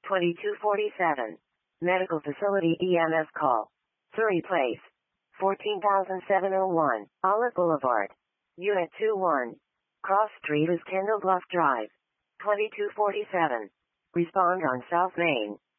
2247. Medical Facility EMS call. Surrey Place. 14,701. Olive Boulevard. Unit 21. Cross Street is Kendall Bluff Drive. 2247. Respond on South Main.